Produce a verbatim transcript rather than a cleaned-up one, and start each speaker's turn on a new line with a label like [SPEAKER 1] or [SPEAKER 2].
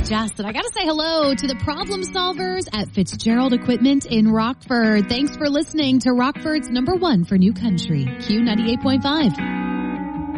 [SPEAKER 1] adjust. And I got to say hello to the problem solvers at Fitzgerald Equipment in Rockford. Thanks for listening to Rockford's number one for new country, Q ninety-eight point five.